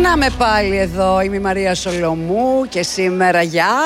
Να με πάλι εδώ, είμαι η Μαρία Σολομού και σήμερα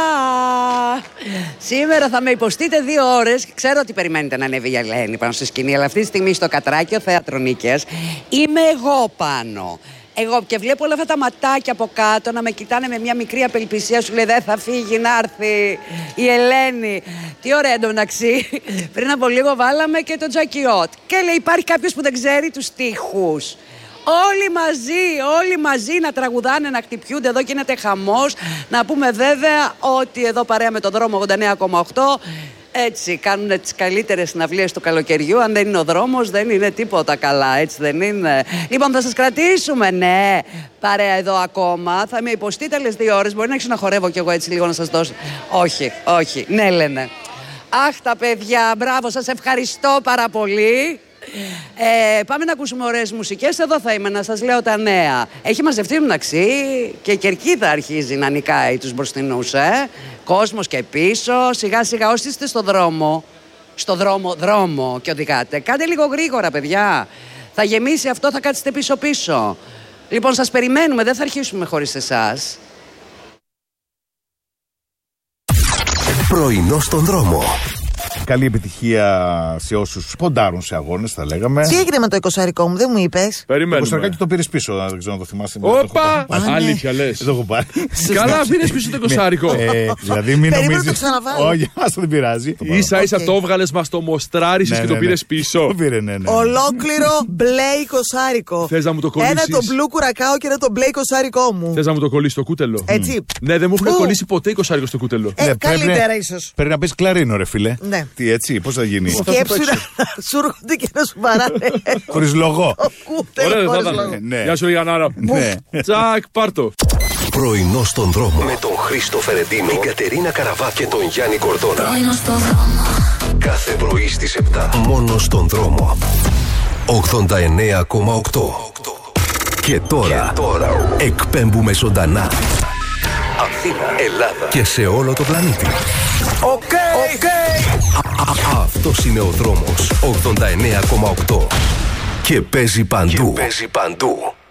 σήμερα θα με υποστείτε 2 ώρες. Ξέρω ότι περιμένετε να ανέβει η Ελένη πάνω στη σκηνή, αλλά αυτή τη στιγμή στο Κατράκιο Θέατρο Νίκαιας είμαι εγώ πάνω. Εγώ και βλέπω όλα αυτά τα ματάκια από κάτω να με κοιτάνε με μια μικρή απελπισία. Σου λέει δεν θα φύγει να έρθει η Ελένη. Τι ωραία εντωμεταξύ. Πριν από λίγο βάλαμε και το Τζακιότ. Και λέει υπάρχει κάποιος που δεν ξέρει τους στίχους. Όλοι μαζί να τραγουδάνε, να χτυπιούνται. Εδώ γίνεται χαμός. Να πούμε βέβαια ότι εδώ παρέα με το δρόμο 89,8 έτσι κάνουν τις καλύτερες συναυλίες του καλοκαιριού. Αν δεν είναι ο δρόμος δεν είναι τίποτα καλά, έτσι δεν είναι? Λοιπόν, θα σας κρατήσουμε, ναι, παρέα εδώ ακόμα. Θα με υποστείτε άλλες 2 ώρες. Μπορεί να ξαναχορεύω κι εγώ έτσι λίγο να σας δώσω. Όχι, ναι λένε. Αχ τα παιδιά, μπράβο, σας ευχαριστώ πάρα πολύ. Πάμε να ακούσουμε ωραίες μουσικές. Εδώ θα είμαι να σας λέω τα νέα. Έχει μαζευτεί μεταξύ και η κερκίδα αρχίζει να νικάει τους μπροστινούς, κόσμος και πίσω. Σιγά σιγά όσοι είστε στο δρόμο και οδηγάτε, κάντε λίγο γρήγορα παιδιά. Θα γεμίσει αυτό, θα κάτσετε πίσω. Λοιπόν, σας περιμένουμε, δεν θα αρχίσουμε χωρίς εσάς. Πρωινό στον δρόμο. Καλή επιτυχία σε όσους ποντάρουν σε αγώνες, θα λέγαμε. Τι έγινε με το 20 μου, δεν μου είπες? Περιμένουμε. Το 20 το πήρες πίσω, δεν ξέρω να το θυμάσαι. Όπα! Αλήθεια λες? Δεν το έχω πάρει. Καλά, πήρες πίσω το 20. Δηλαδή μην νομίζεις. να το ξαναβάλω. Όχι, άστο, δεν πειράζει. Ίσα το έβγαλες, μας το μοστράρισες και το πήρες πίσω. Το πήρε, ναι. Ολόκληρο μπλε 20. Θες να μου το κολλήσεις? Ένα το μπλου κουρακάο και ένα το μπλε 20 μου. Θες να μου το κολλήσεις στο κούτελο? Έτσι. Ναι, δεν μου έχουν κολλήσει ποτέ 20 στο κούτελο. Καλύτερα ίσως. Πρέπει να πεις κλαρίνο, ρε φίλε. Ναι. Τι έτσι, πώς θα γίνει? Σκέψου να σου έρχονται και να σου παράνε. Χωρίς λόγο. Ωραία, θα ήταν. Γεια σου, Γιαννάρα. Τσακ, πάρτο. Πρωινό στον δρόμο με τον Χρήστο Φερεντίνο, την Κατερίνα Καραβά και τον Γιάννη Κορδόνα. Κάθε πρωί στις 7. Μόνο στον δρόμο. 89,8. Και τώρα εκπέμπουμε ζωντανά Αθήνα, Ελλάδα και σε όλο το πλανήτη. Οκ. Αυτός είναι ο δρόμος 89,8 και παίζει παντού.